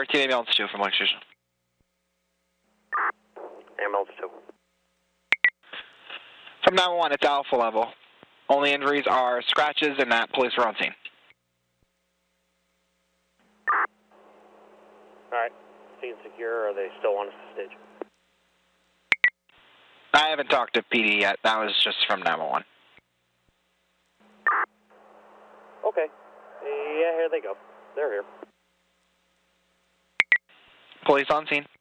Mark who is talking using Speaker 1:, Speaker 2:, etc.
Speaker 1: team ambulance 2 from Lake Station.
Speaker 2: Ambulance 2.
Speaker 1: From 911, it's Alpha level. Only injuries are scratches and that police are on scene.
Speaker 2: Alright. Scene secure, or are they still on stage?
Speaker 1: I haven't talked to PD yet. That was just from 911.
Speaker 2: Okay. Yeah, here they go. They're here.
Speaker 1: Police on scene.